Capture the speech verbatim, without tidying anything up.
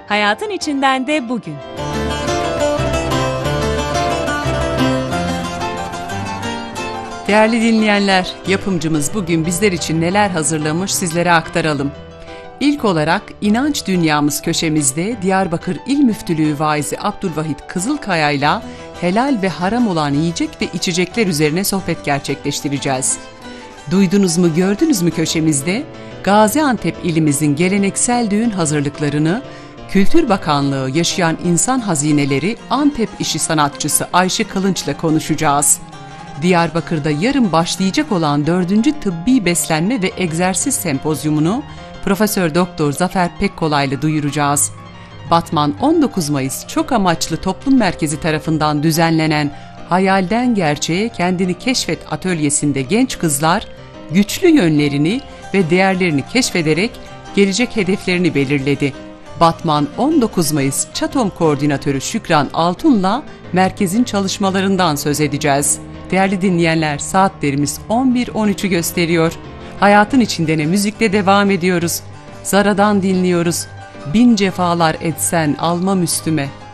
Hayatın içinden de bugün. Değerli dinleyenler, yapımcımız bugün bizler için neler hazırlamış sizlere aktaralım. İlk olarak İnanç Dünyamız köşemizde Diyarbakır İl Müftülüğü Vaizi Abdülvahit Kızılkaya ile helal ve haram olan yiyecek ve içecekler üzerine sohbet gerçekleştireceğiz. Duydunuz mu, gördünüz mü köşemizde Gaziantep ilimizin geleneksel düğün hazırlıklarını Kültür Bakanlığı Yaşayan İnsan Hazineleri Antep işi sanatçısı Ayşe Kılınç'la konuşacağız. Diyarbakır'da yarın başlayacak olan dördüncü Tıbbi Beslenme ve Egzersiz Sempozyumunu Profesör Doktor Zafer Pekkolay'la duyuracağız. Batman on dokuz Mayıs Çok Amaçlı Toplum Merkezi tarafından düzenlenen Hayalden Gerçeğe Kendini Keşfet atölyesinde genç kızlar güçlü yönlerini ve değerlerini keşfederek gelecek hedeflerini belirledi. Batman on dokuz Mayıs Çatom Koordinatörü Şükran Altun'la merkezin çalışmalarından söz edeceğiz. Değerli dinleyenler, saatlerimiz on bir on üçü gösteriyor. Hayatın içinde ne müzikle devam ediyoruz. Zara'dan dinliyoruz. Bin cefalar etsen almam üstüme.